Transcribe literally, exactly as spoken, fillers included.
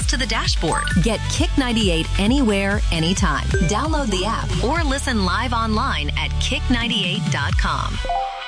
to the dashboard. Get Kick ninety-eight anywhere, anytime. Download the app or listen live online at kick ninety-eight dot com.